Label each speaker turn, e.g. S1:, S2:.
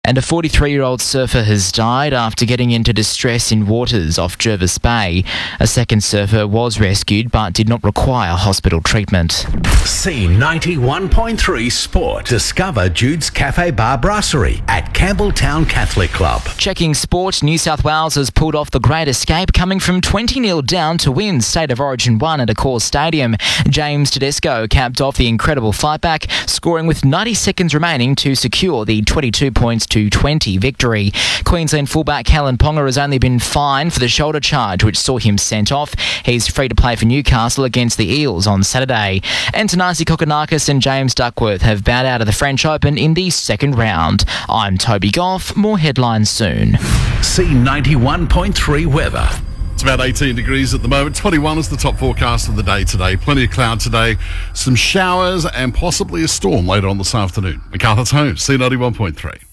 S1: And a 43-year-old surfer has died after getting into distress in waters off Jervis Bay. A second surfer was rescued but did not require hospital treatment.
S2: C91.3 Sport. Discover Jude's Cafe Bar Brasserie at Campbelltown Catholic Club.
S1: Checking sport, New South Wales has pulled off the great escape, coming from 20-0 down to win State of Origin 1 at Accor Stadium. James Tedesco capped off the incredible fight back, scoring with 90 seconds remaining to secure the 22 points to 20 victory. Queensland fullback Helen Ponga has only been fined for the shoulder charge, which saw him sent off. He's free to play for Newcastle against the Eels on Saturday. And Tanasi Kokonakis and James Duckworth have bowed out of the French Open in the second round. I'm Toby Goff. More headlines soon.
S2: C91.3 weather.
S3: It's about 18 degrees at the moment. 21 is the top forecast of the day today. Plenty of cloud today. Some showers and possibly a storm later on this afternoon. MacArthur's Home, C91.3.